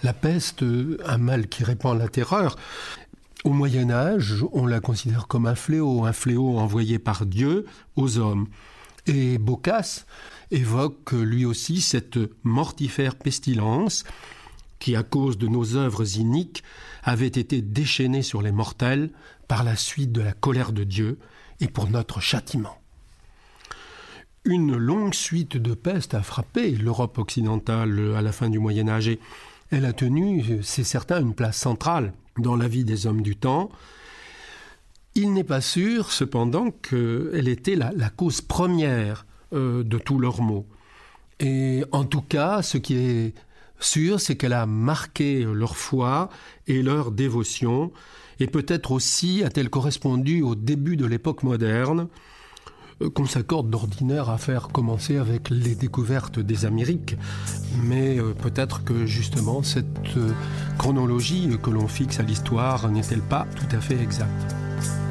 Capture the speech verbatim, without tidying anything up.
La peste, un mal qui répand la terreur. Au Moyen-Âge, on la considère comme un fléau, un fléau envoyé par Dieu aux hommes. Et Boccace évoque lui aussi cette mortifère pestilence qui, à cause de nos œuvres iniques, avait été déchaînée sur les mortels par la suite de la colère de Dieu et pour notre châtiment. Une longue suite de pestes a frappé l'Europe occidentale à la fin du Moyen-Âge et elle a tenu, c'est certain, une place centrale dans la vie des hommes du temps. Il n'est pas sûr, cependant, qu'elle était la, la cause première euh, de tous leurs maux. Et en tout cas, ce qui est sûr, c'est qu'elle a marqué leur foi et leur dévotion, et peut-être aussi a-t-elle correspondu au début de l'époque moderne, euh, qu'on s'accorde d'ordinaire à faire commencer avec les découvertes des Amériques. Mais euh, peut-être que justement cette euh, chronologie que l'on fixe à l'histoire n'est-elle pas tout à fait exacte.